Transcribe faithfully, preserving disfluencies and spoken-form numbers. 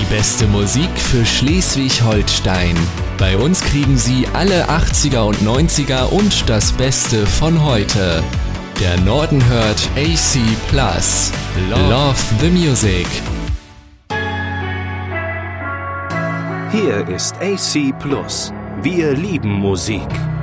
Die beste Musik für Schleswig-Holstein. Bei uns kriegen Sie alle achtziger und neunziger und das Beste von heute. Der Norden hört A C Plus. Love the Music. Hier ist A C Plus. Wir lieben Musik.